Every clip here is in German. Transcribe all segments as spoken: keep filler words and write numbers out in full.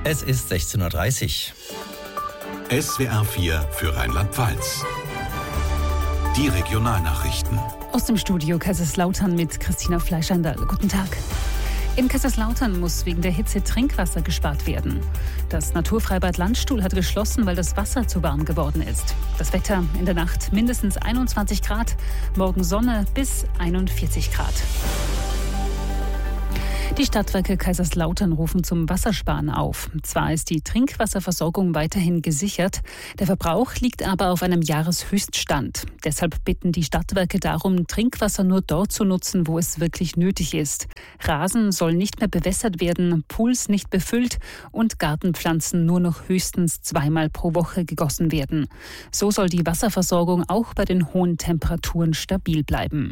Es ist sechzehn Uhr dreißig. S W R vier für Rheinland-Pfalz. Die Regionalnachrichten. Aus dem Studio Kaiserslautern mit Christina Fleischandal. Guten Tag. In Kaiserslautern muss wegen der Hitze Trinkwasser gespart werden. Das Naturfreibad Landstuhl hat geschlossen, weil das Wasser zu warm geworden ist. Das Wetter in der Nacht mindestens einundzwanzig Grad, morgen Sonne bis einundvierzig Grad. Die Stadtwerke Kaiserslautern rufen zum Wassersparen auf. Zwar ist die Trinkwasserversorgung weiterhin gesichert, der Verbrauch liegt aber auf einem Jahreshöchststand. Deshalb bitten die Stadtwerke darum, Trinkwasser nur dort zu nutzen, wo es wirklich nötig ist. Rasen soll nicht mehr bewässert werden, Pools nicht befüllt und Gartenpflanzen nur noch höchstens zweimal pro Woche gegossen werden. So soll die Wasserversorgung auch bei den hohen Temperaturen stabil bleiben.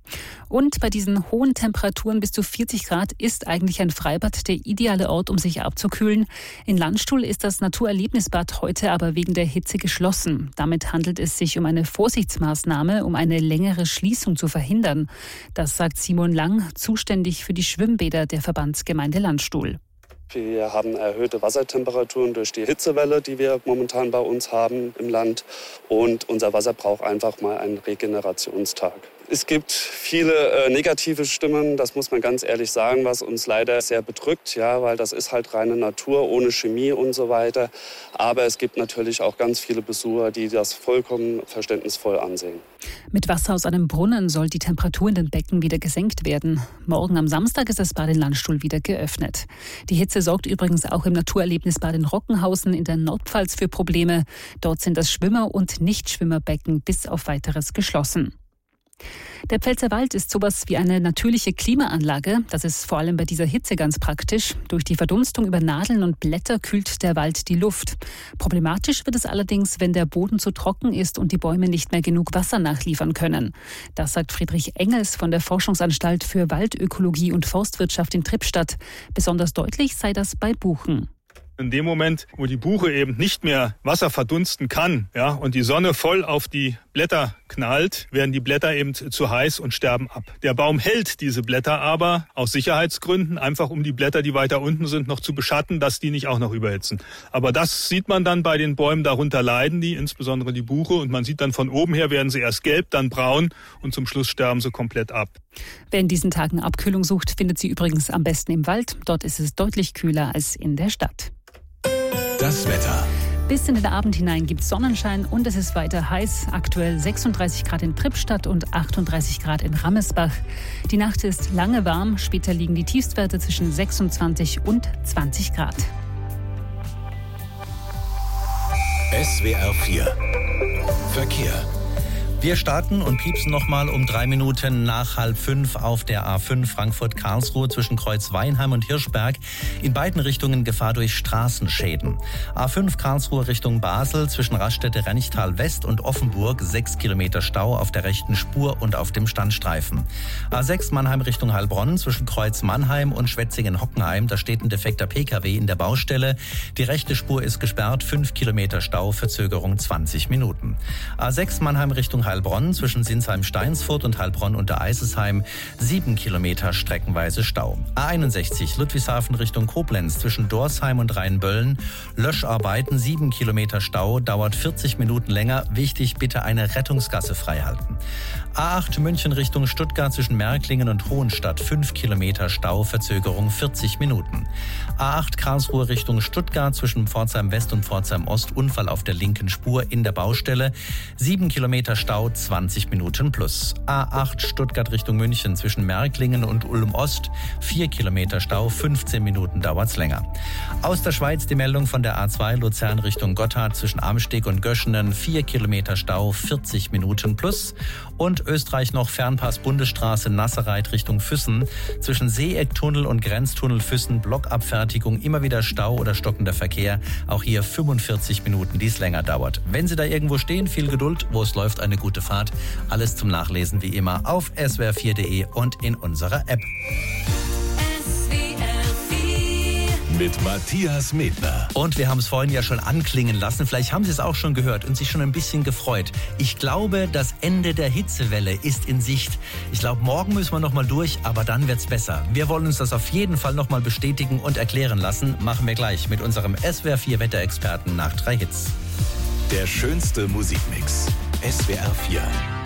Und bei diesen hohen Temperaturen bis zu vierzig Grad ist eigentlich ein Freibad der ideale Ort, um sich abzukühlen. In Landstuhl ist das Naturerlebnisbad heute aber wegen der Hitze geschlossen. Damit handelt es sich um eine Vorsichtsmaßnahme, um eine längere Schließung zu verhindern. Das sagt Simon Lang, zuständig für die Schwimmbäder der Verbandsgemeinde Landstuhl. Wir haben erhöhte Wassertemperaturen durch die Hitzewelle, die wir momentan bei uns haben im Land. Und unser Wasser braucht einfach mal einen Regenerationstag. Es gibt viele äh, negative Stimmen, das muss man ganz ehrlich sagen, was uns leider sehr bedrückt, ja, weil das ist halt reine Natur, ohne Chemie und so weiter. Aber es gibt natürlich auch ganz viele Besucher, die das vollkommen verständnisvoll ansehen. Mit Wasser aus einem Brunnen soll die Temperatur in den Becken wieder gesenkt werden. Morgen am Samstag ist das Bad in Landstuhl wieder geöffnet. Die Hitze sorgt übrigens auch im Naturerlebnisbad in Rockenhausen in der Nordpfalz für Probleme. Dort sind das Schwimmer- und Nichtschwimmerbecken bis auf Weiteres geschlossen. Der Pfälzerwald ist sowas wie eine natürliche Klimaanlage. Das ist vor allem bei dieser Hitze ganz praktisch. Durch die Verdunstung über Nadeln und Blätter kühlt der Wald die Luft. Problematisch wird es allerdings, wenn der Boden zu trocken ist und die Bäume nicht mehr genug Wasser nachliefern können. Das sagt Friedrich Engels von der Forschungsanstalt für Waldökologie und Forstwirtschaft in Trippstadt. Besonders deutlich sei das bei Buchen. In dem Moment, wo die Buche eben nicht mehr Wasser verdunsten kann, ja, und die Sonne voll auf die Blätter knallt, werden die Blätter eben zu heiß und sterben ab. Der Baum hält diese Blätter aber aus Sicherheitsgründen, einfach um die Blätter, die weiter unten sind, noch zu beschatten, dass die nicht auch noch überhitzen. Aber das sieht man dann bei den Bäumen, darunter leiden die, insbesondere die Buche, und man sieht dann von oben her, werden sie erst gelb, dann braun und zum Schluss sterben sie komplett ab. Wer in diesen Tagen Abkühlung sucht, findet sie übrigens am besten im Wald. Dort ist es deutlich kühler als in der Stadt. Das Wetter. Bis in den Abend hinein gibt es Sonnenschein und es ist weiter heiß. Aktuell sechsunddreißig Grad in Trippstadt und achtunddreißig Grad in Rammesbach. Die Nacht ist lange warm, später liegen die Tiefstwerte zwischen sechsundzwanzig und zwanzig Grad. S W R vier Verkehr. Wir starten und piepsen nochmal um drei Minuten nach halb fünf auf der A fünf Frankfurt-Karlsruhe zwischen Kreuz-Weinheim und Hirschberg. In beiden Richtungen Gefahr durch Straßenschäden. A fünf Karlsruhe Richtung Basel zwischen Raststätte-Renchtal West und Offenburg sechs Kilometer Stau auf der rechten Spur und auf dem Standstreifen. A sechs Mannheim Richtung Heilbronn zwischen Kreuz-Mannheim und Schwetzingen-Hockenheim. Da steht ein defekter P K W in der Baustelle. Die rechte Spur ist gesperrt, fünf Kilometer Stau, Verzögerung zwanzig Minuten. A sechs Mannheim Richtung Heilbronn zwischen Sinsheim-Steinsfurt und Heilbronn unter Eisesheim sieben Kilometer streckenweise Stau. A einundsechzig Ludwigshafen Richtung Koblenz zwischen Dorsheim und Rheinböllen Löscharbeiten, sieben Kilometer Stau, dauert vierzig Minuten länger. Wichtig, bitte eine Rettungsgasse freihalten. A acht München Richtung Stuttgart zwischen Märklingen und Hohenstadt fünf Kilometer Stau, Verzögerung vierzig Minuten. A acht Karlsruhe Richtung Stuttgart zwischen Pforzheim West und Pforzheim Ost Unfall auf der linken Spur in der Baustelle, sieben Kilometer Stau, zwanzig Minuten plus. A acht Stuttgart Richtung München zwischen Märklingen und Ulm Ost vier Kilometer Stau, fünfzehn Minuten dauert's länger. Aus der Schweiz die Meldung von der A zwei Luzern Richtung Gotthard zwischen Amsteg und Göschenen vier Kilometer Stau, vierzig Minuten plus. Und Österreich noch Fernpass Bundesstraße Nasserreit Richtung Füssen zwischen Seeecktunnel und Grenztunnel Füssen Blockabfertigung, immer wieder Stau oder stockender Verkehr. Auch hier fünfundvierzig Minuten, die es länger dauert. Wenn Sie da irgendwo stehen, viel Geduld, wo es läuft, eine gute Fahrt. Alles zum Nachlesen wie immer auf s w r vier punkt d e und in unserer App. mit Matthias Medner. Und wir haben es vorhin ja schon anklingen lassen. Vielleicht haben Sie es auch schon gehört und sich schon ein bisschen gefreut. Ich glaube, das Ende der Hitzewelle ist in Sicht. Ich glaube, morgen müssen wir noch mal durch, aber dann wird's besser. Wir wollen uns das auf jeden Fall noch mal bestätigen und erklären lassen. Machen wir gleich mit unserem S W R vier Wetterexperten nach drei Hits. Der schönste Musikmix. S W R vier.